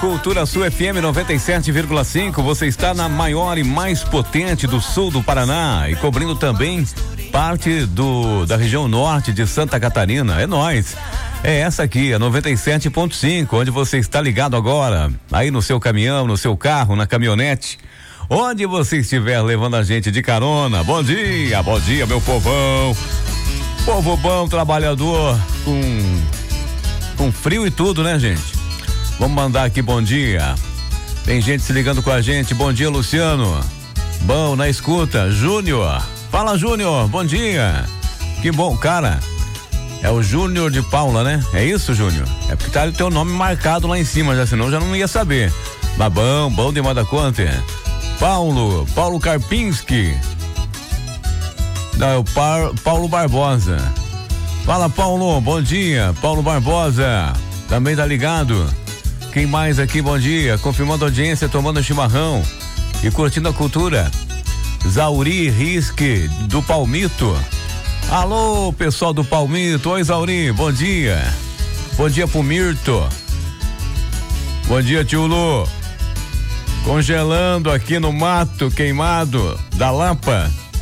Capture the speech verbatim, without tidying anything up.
Cultura Sul F M noventa e sete vírgula cinco, você está na maior e mais potente do sul do Paraná e cobrindo também parte do da região norte de Santa Catarina. É nóis. É essa aqui, a noventa e sete ponto cinco, onde você está ligado agora, aí no seu caminhão, no seu carro, na caminhonete, onde você estiver levando a gente de carona. Bom dia, bom dia, meu povão. Povo bom, trabalhador, com com frio e tudo, né, gente? Vamos mandar aqui bom dia. Tem gente se ligando com a gente. Bom dia, Luciano. Bom, na escuta. Júnior. Fala, Júnior. Bom dia. Que bom, cara. É o Júnior de Paula, né? É isso, Júnior? É porque tá o teu nome marcado lá em cima, já senão já não ia saber. Mas bom, bom demais da conta. Paulo, Paulo Karpinski. Não, é o Par, Paulo Barbosa. Fala, Paulo, bom dia. Paulo Barbosa, também tá ligado. Quem mais aqui, bom dia, confirmando a audiência, tomando chimarrão e curtindo a cultura. Zauri Risque, do Palmito. Alô, pessoal do Palmito. Oi, Zauri, bom dia. Bom dia pro Mirto. Bom dia, tio Lu. Congelando aqui no mato queimado da Lapa.